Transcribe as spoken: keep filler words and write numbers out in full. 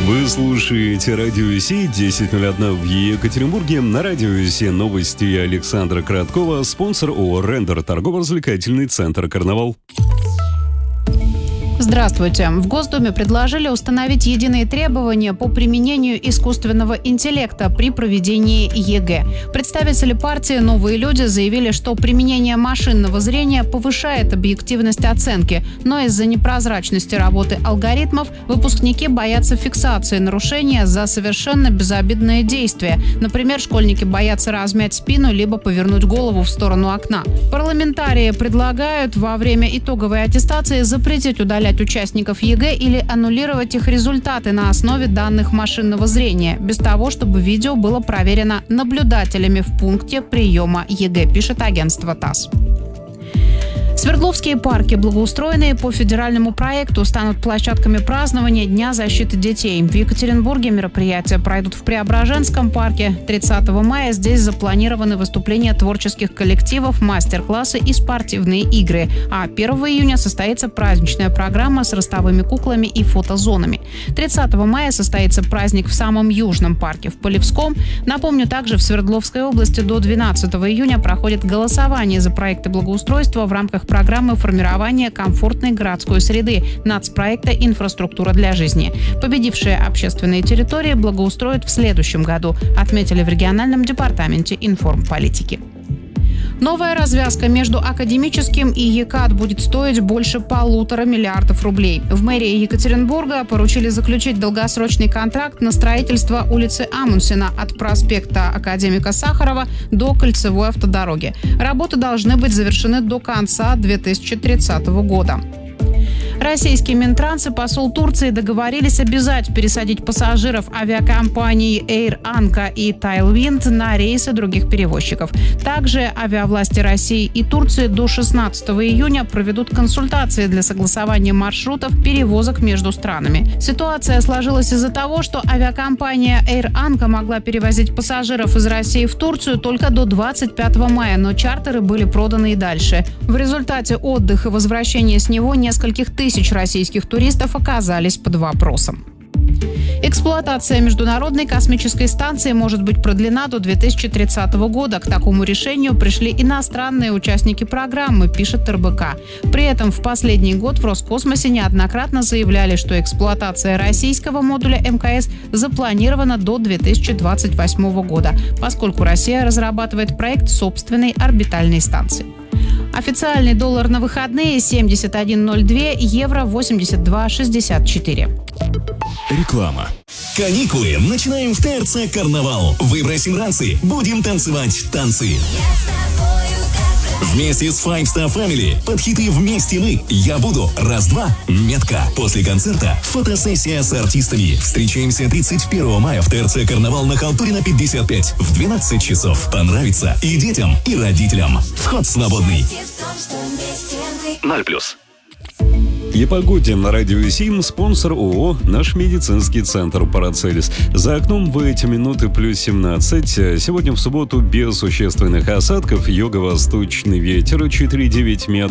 Вы слушаете Радио Си, десять ноль один в Екатеринбурге. На Радио Си новости Александра Краткова, спонсор ООО «Рендер», торгово-развлекательный центр «Карнавал». Здравствуйте. В Госдуме предложили установить единые требования по применению искусственного интеллекта при проведении ЕГЭ. Представители партии «Новые люди» заявили, что применение машинного зрения повышает объективность оценки, но из-за непрозрачности работы алгоритмов выпускники боятся фиксации нарушения за совершенно безобидные действия. Например, школьники боятся размять спину либо повернуть голову в сторону окна. Парламентарии предлагают во время итоговой аттестации запретить удалять участников ЕГЭ или аннулировать их результаты на основе данных машинного зрения, без того, чтобы видео было проверено наблюдателями в пункте приема ЕГЭ, пишет агентство ТАСС. Свердловские парки, благоустроенные по федеральному проекту, станут площадками празднования Дня защиты детей. В Екатеринбурге мероприятия пройдут в Преображенском парке. тридцатого мая здесь запланированы выступления творческих коллективов, мастер-классы и спортивные игры. А первого июня состоится праздничная программа с ростовыми куклами и фотозонами. тридцатого мая состоится праздник в самом южном парке, в Полевском. Напомню, также в Свердловской области до двенадцатого июня проходит голосование за проекты благоустройства в рамках программы формирования комфортной городской среды нацпроекта «Инфраструктура для жизни». Победившие общественные территории благоустроят в следующем году, отметили в региональном департаменте информполитики. Новая развязка между Академическим и ЕКАТ будет стоить больше полутора миллиардов рублей. В мэрии Екатеринбурга поручили заключить долгосрочный контракт на строительство улицы Амундсена от проспекта Академика Сахарова до Кольцевой автодороги. Работы должны быть завершены до конца две тысячи тридцатого года. Российский Минтранс и посол Турции договорились обязать пересадить пассажиров авиакомпаний Air Anka и Tailwind на рейсы других перевозчиков. Также авиавласти России и Турции до шестнадцатого июня проведут консультации для согласования маршрутов перевозок между странами. Ситуация сложилась из-за того, что авиакомпания Air Anka могла перевозить пассажиров из России в Турцию только до двадцать пятого мая, но чартеры были проданы и дальше. В результате отдых и возвращение с него нескольких тысяч российских туристов оказались под вопросом. Эксплуатация Международной космической станции может быть продлена до две тысячи тридцатого года. К такому решению пришли иностранные участники программы, пишет эр бэ ка. При этом в последний год в Роскосмосе неоднократно заявляли, что эксплуатация российского модуля эм ка эс запланирована до две тысячи двадцать восьмого года, поскольку Россия разрабатывает проект собственной орбитальной станции. Официальный доллар на выходные семьдесят один ноль два, евро восемьдесят два шестьдесят четыре. Реклама. Каникулы начинаем в ТРЦ «Карнавал». Выбросим ранцы, будем танцевать танцы. Вместе с Five Star Family под хиты «Вместе мы», «Я буду», «Раз-два», «Метка». После концерта фотосессия с артистами. Встречаемся тридцать первого мая в ТРЦ «Карнавал» на Халтурина пятьдесят пять в двенадцать часов. Понравится и детям, и родителям. Вход свободный. ноль плюс. И погоде на Радио Сим, спонсор ООО «Наш медицинский центр Парацелис». За окном в эти минуты плюс семнадцать. Сегодня в субботу без существенных осадков. Юго-восточный ветер четыре и девять метров.